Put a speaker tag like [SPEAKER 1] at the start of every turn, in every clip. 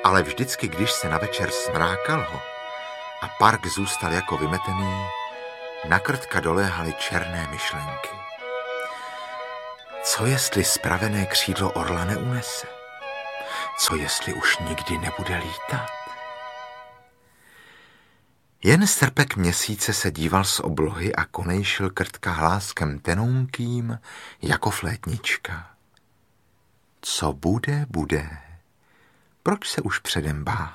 [SPEAKER 1] Ale vždycky, když se na večer smrákalo a park zůstal jako vymetený, na Krtka doléhaly černé myšlenky. Co jestli spravené křídlo orla neunese? Co jestli už nikdy nebude lítat? Jen strpek měsíce se díval z oblohy a konejšil Krtka hláskem tenounkým jako flétnička. Co bude, bude. Proč se už předem bát?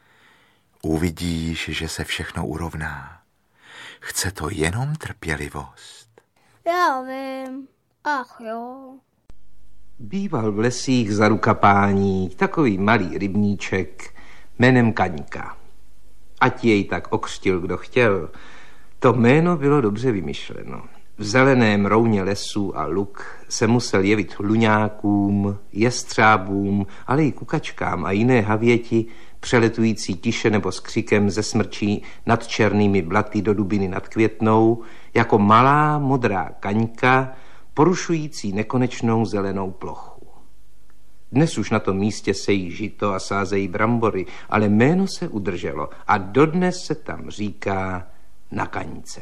[SPEAKER 1] Uvidíš, že se všechno urovná. Chce to jenom trpělivost.
[SPEAKER 2] Já vím. Ach jo.
[SPEAKER 3] Býval v lesích za Rukapání takový malý rybníček jménem Kaňka. Ať jej tak okřtil, kdo chtěl, to jméno bylo dobře vymyšleno. V zeleném rouně lesů a luk se musel jevit hluňákům, jestřábům, ale i kukačkám a jiné havěti, přeletující tiše nebo s křikem ze smrčí nad černými blaty do dubiny nad Květnou, jako malá modrá kaňka, porušující nekonečnou zelenou plochu. Dnes už na tom místě sejí žito a sázejí brambory, ale jméno se udrželo a dodnes se tam říká Na Kaňce.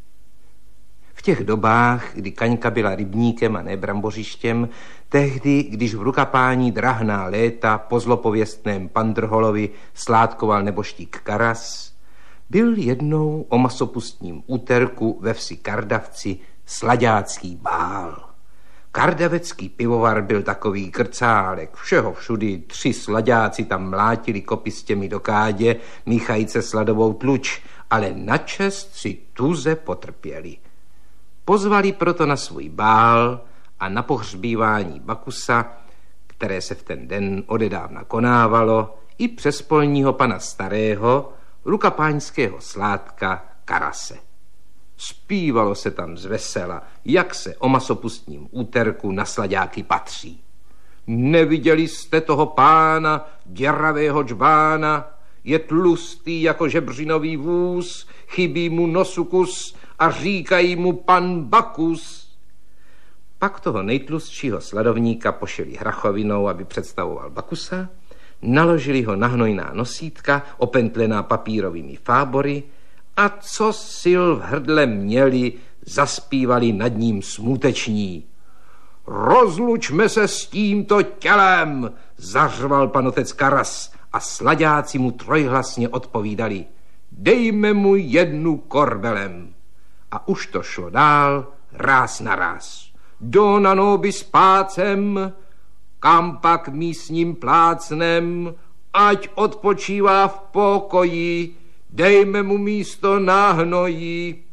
[SPEAKER 3] V těch dobách, kdy Kaňka byla rybníkem a ne brambořištěm, tehdy, když v Rukapání drahná léta po zlopověstném Pandrholovi sládkoval neboštík Karas, byl jednou o masopustním úterku ve vsi Kardavci slaďácký bál. Kardavecký pivovar byl takový krcálek, všeho všudy 3 slaďáci tam mlátili kopistěmi do kádě, míchajíce sladovou tluč, ale načest si tuze potrpěli. Pozvali proto na svůj bál a na pohřbívání Bakusa, které se v ten den odedávna konávalo, i přes polního pana starého, rukapáňského sládka Karase. Zpívalo se tam zvesela, jak se o masopustním úterku na slaďáky patří. Neviděli jste toho pána, děravého džbána, je tlustý jako žebřinový vůz, chybí mu nosu kus a říkají mu pan Bakus. Pak toho nejtlustšího sladovníka pošili hrachovinou, aby představoval Bakusa, naložili ho na hnojná nosítka, opentlená papírovými fábory, a co sil v hrdle měli, zaspívali nad ním smuteční. Rozlučme se s tímto tělem, zařval pan otec Karas a slaďáci mu trojhlasně odpovídali. Dejme mu 1 korbelem. A už to šlo dál, ráz na ráz. Dona nobis pácem, kam pak místním plácnem, ať odpočívá v pokoji, dejme mu místo na hnoji.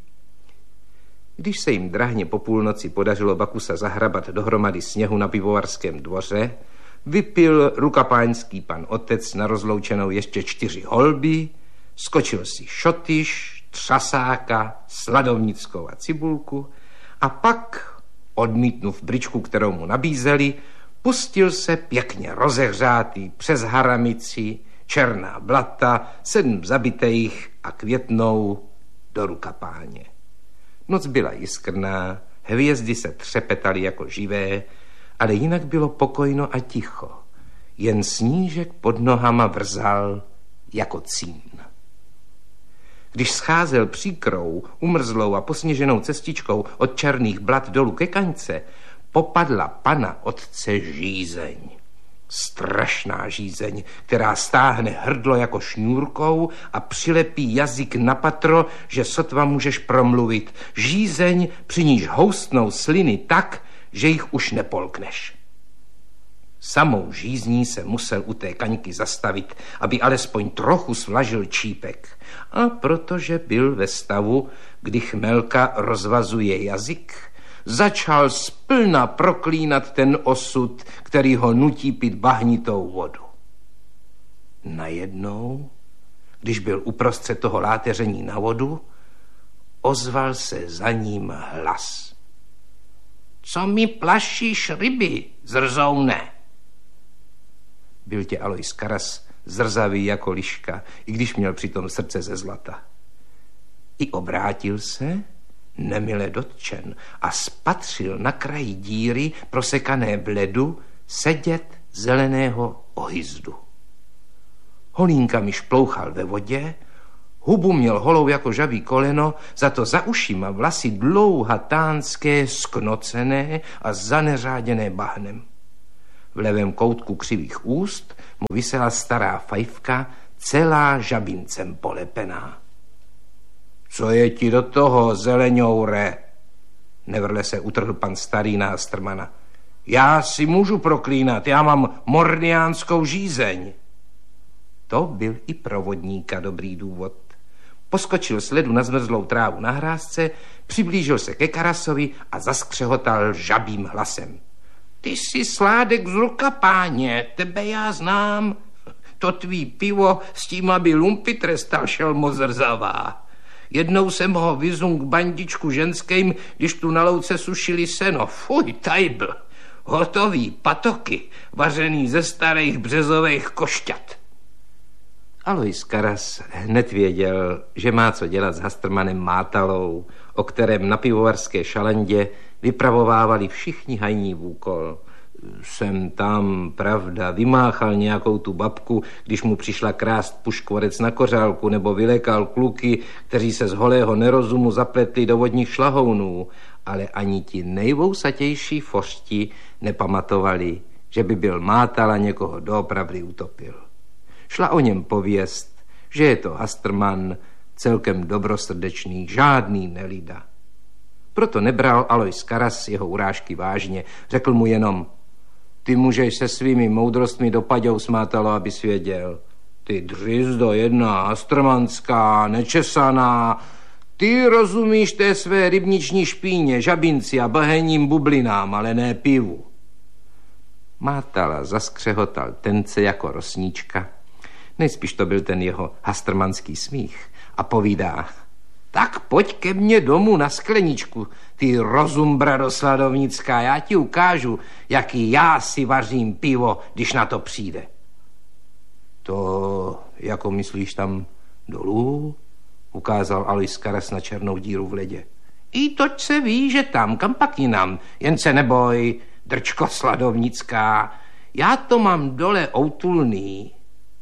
[SPEAKER 3] Když se jim drahně po půlnoci podařilo Bakusa zahrabat dohromady sněhu na pivovarském dvoře, vypil rukapáňský pan otec na rozloučenou ještě 4 holby, skočil si šotyš, třasáka, sladovnickou a cibulku a pak, odmítnув bričku, kterou mu nabízeli, pustil se pěkně rozehřátý přes haramici, černá blata, 7 zabitejch a Květnou do Rukapáně. Noc byla jiskrná, hvězdy se třepetaly jako živé, ale jinak bylo pokojno a ticho. Jen snížek pod nohama vrzal jako cín. Když scházel příkrou, umrzlou a posněženou cestičkou od černých blat dolů ke Kaňce, popadla pana otce žízeň. Strašná žízeň, která stáhne hrdlo jako šňůrkou a přilepí jazyk na patro, že sotva můžeš promluvit. Žízeň, při níž houstnou sliny tak, že jich už nepolkneš. Samou žízní se musel u té Kaňky zastavit, aby alespoň trochu svlažil čípek. A protože byl ve stavu, kdy chmelka rozvazuje jazyk, začal splna proklínat ten osud, který ho nutí pít bahnitou vodu. Najednou, když byl uprostřed toho láteření na vodu, ozval se za ním hlas. Co mi plašíš ryby, zrzoune? Byl tě Alois Karas, zrzavý jako liška, i když měl přitom srdce ze zlata. I obrátil se, nemile dotčen, a spatřil na kraji díry, prosekané v ledu, sedět zeleného ohyzdu. holínkami šplouchal ve vodě, hubu měl holou jako žabí koleno, za to za ušima vlasy dlouhatánské, sknocené a zaneřáděné bahnem. V levém koutku křivých úst mu visela stará fajfka, celá žabincem polepená. Co je ti do toho, zeleňoure? Nevrle se utrhl pan starý na Hastrmana. Já si můžu proklínat, já mám morniánskou žízeň. To byl i pro vodníka dobrý důvod. Poskočil sledu na zmrzlou trávu na hrázce, přiblížil se ke Karasovi a zaskřehotal žabým hlasem. Ty jsi Sládek z Rukapáně, tebe já znám. To tvý pivo s tím, aby lumpy trestal, šelmo zrzavá. Jednou jsem ho vyzung bandičku ženským, když tu na louce sušili seno. Fuj, tajbl. Hotový patoky, vařený ze starých březových košťat.
[SPEAKER 1] Alois Karas hned věděl, že má co dělat s Hastrmanem Mátalou, o kterém na pivovarské šalandě vypravovávali všichni hajní vůkol. Sem tam, pravda, vymáchal nějakou tu babku, když mu přišla krást puškvorec na kořálku, nebo vylekal kluky, kteří se z holého nerozumu zapletli do vodních šlahounů, ale ani ti nejvousatější fořti nepamatovali, že by byl Mátala někoho doopravdy utopil. Šla o něm pověst, že je to Hastrman, celkem dobrosrdečný, žádný nelida. Proto nebral Alois Karas jeho urážky vážně. Řekl mu jenom, ty můžeš se svými moudrostmi do paďou smátalo, abys věděl. Ty dřizdo jedna hastrmanská, nečesaná, ty rozumíš té své rybniční špíně, žabinci a bahenním bublinám, ale ne pivu. Mátala zaskřehotal tence jako rosníčka. Nejspíš to byl ten jeho hastrmanský smích a povídá, tak pojď ke mně domů na skleničku, ty rozumbra sladovnická, já ti ukážu, jaký já si vařím pivo, když na to přijde. To, jako myslíš tam dolů? Ukázal Alois Karas na černou díru v ledě. I toť se ví, že tam, kam pak jinam, jen se neboj, drčko sladovnická, já to mám dole outulný.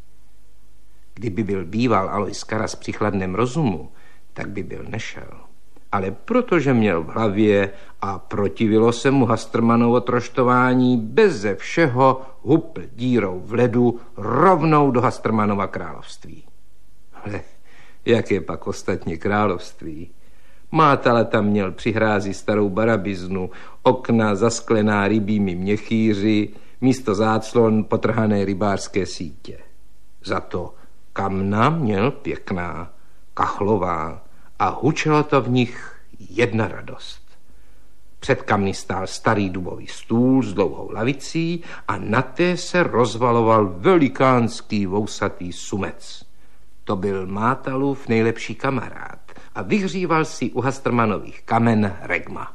[SPEAKER 1] Kdyby byl býval Alois Karas při chladném rozumu, tak by byl nešel. Ale protože měl v hlavě a protivilo se mu Hastrmanovo troštování, beze všeho hupl dírou v ledu rovnou do Hastrmanova království. Ale jak je pak ostatně království? Mátala tam měl při hrázi starou barabiznu, okna zasklená rybími měchýři, místo záclon potrhané rybářské sítě. Za to kamna měl pěkná, kachlová a hučelo to v nich jedna radost. Před kamny stál starý dubový stůl s dlouhou lavicí a na té se rozvaloval velikánský vousatý sumec. To byl Mátalův nejlepší kamarád a vyhříval si u Hastrmanových kamen regma.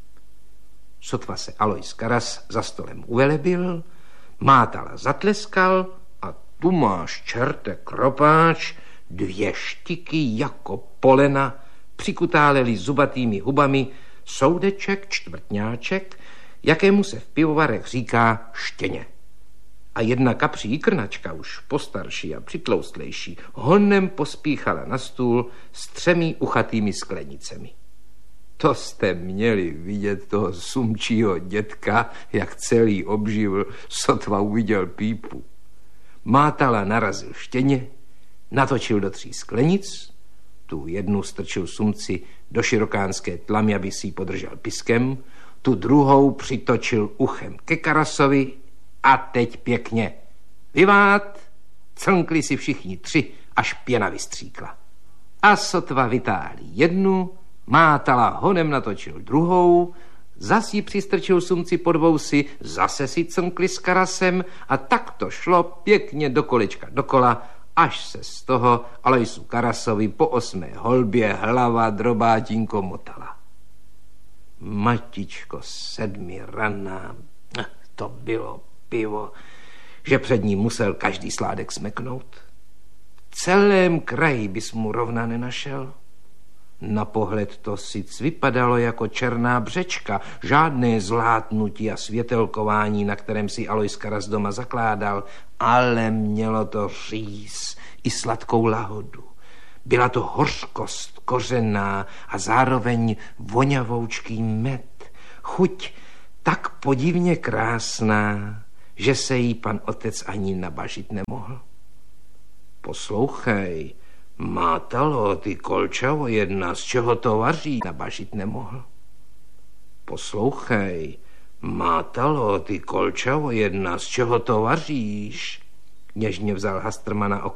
[SPEAKER 1] Sotva se Alois Karas za stolem uvelebil, Mátala zatleskal a tu máš, čerte kropáč, 2 štiky jako polena, přikutáleli zubatými hubami, soudeček, čtvrtňáček, jakému se v pivovarech říká štěně. A jedna kapří jikrnačka, už postarší a přitloustlejší, honem pospíchala na stůl s 3 uchatými sklenicemi. To jste měli vidět toho sumčího dětka, jak celý obživl, sotva uviděl pípu. Mátala narazil štěně, natočil do 3 sklenic, tu jednu strčil sumci do širokánské tlamy, aby si ji podržel piskem, tu druhou přitočil uchem ke Karasovi a teď pěkně vyvát, clnkli si všichni 3, až pěna vystříkla. A sotva vytáhli jednu, Mátala honem natočil druhou, zas ji přistrčil sumci pod vousy, zase si clnkli s Karasem a tak to šlo pěkně do kolečka dokola, až se z toho Aloisu Karasovi po 8. holbě hlava drobátinko motala. Matičko 7 raná, to bylo pivo, že před ním musel každý sládek smeknout. V celém kraji bys mu rovna nenašel.
[SPEAKER 3] Na pohled to sic vypadalo jako černá břečka, žádné zlátnutí a světelkování, na kterém si Alois Karas doma zakládal, ale mělo to říz i sladkou lahodu. Byla to hořkost kořenná a zároveň voňavoučký med. Chuť tak podivně krásná, že se jí pan otec ani nabažit nemohl. Poslouchej, mátalo, ty kolčavo jedna, z čeho to vaří, nabažit nemohl. Poslouchej, mátalo, ty kolčavo jedna, z čeho to vaříš? Něžně vzal Hastrmana